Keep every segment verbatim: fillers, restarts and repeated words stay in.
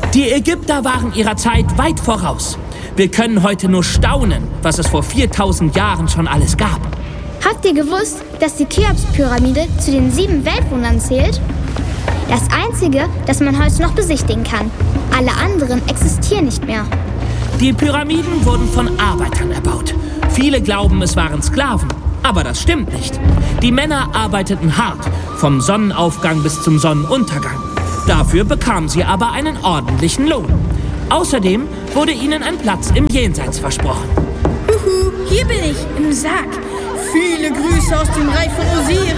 Die Ägypter waren ihrer Zeit weit voraus. Wir können heute nur staunen, was es vor viertausend Jahren schon alles gab. Habt ihr gewusst, dass die Cheops-Pyramide zu den sieben Weltwundern zählt? Das einzige, das man heute noch besichtigen kann. Alle anderen existieren nicht mehr. Die Pyramiden wurden von Arbeitern erbaut. Viele glauben, es waren Sklaven. Aber das stimmt nicht. Die Männer arbeiteten hart, vom Sonnenaufgang bis zum Sonnenuntergang. Dafür bekamen sie aber einen ordentlichen Lohn. Außerdem wurde ihnen ein Platz im Jenseits versprochen. Huhu, hier bin ich, im Sarg. Viele Grüße aus dem Reich von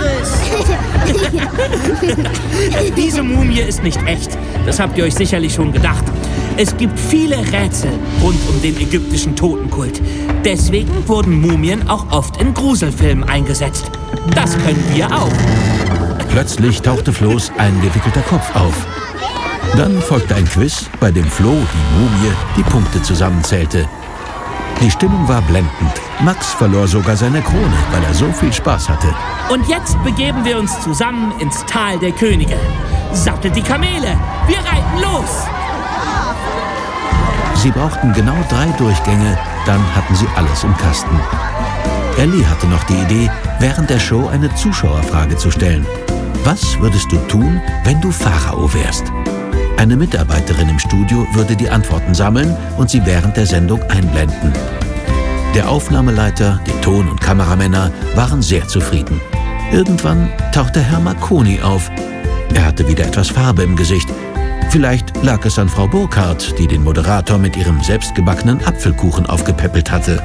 Osiris. Diese Mumie ist nicht echt. Das habt ihr euch sicherlich schon gedacht. Es gibt viele Rätsel rund um den ägyptischen Totenkult. Deswegen wurden Mumien auch oft in Gruselfilmen eingesetzt. Das können wir auch. Plötzlich tauchte Flo's eingewickelter Kopf auf. Dann folgte ein Quiz, bei dem Flo, die Mumie, die Punkte zusammenzählte. Die Stimmung war blendend. Max verlor sogar seine Krone, weil er so viel Spaß hatte. Und jetzt begeben wir uns zusammen ins Tal der Könige. Sattelt die Kamele, wir reiten los! Sie brauchten genau drei Durchgänge, dann hatten sie alles im Kasten. Ellie hatte noch die Idee, während der Show eine Zuschauerfrage zu stellen. Was würdest du tun, wenn du Pharao wärst? Eine Mitarbeiterin im Studio würde die Antworten sammeln und sie während der Sendung einblenden. Der Aufnahmeleiter, die Ton- und Kameramänner waren sehr zufrieden. Irgendwann tauchte Herr Marconi auf. Er hatte wieder etwas Farbe im Gesicht. Vielleicht lag es an Frau Burkhardt, die den Moderator mit ihrem selbstgebackenen Apfelkuchen aufgepäppelt hatte.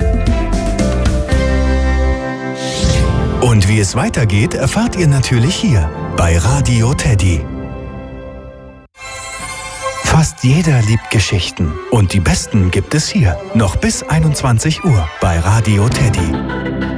Und wie es weitergeht, erfahrt ihr natürlich hier bei Radio Teddy. Fast jeder liebt Geschichten und die besten gibt es hier. Noch bis einundzwanzig Uhr bei Radio Teddy.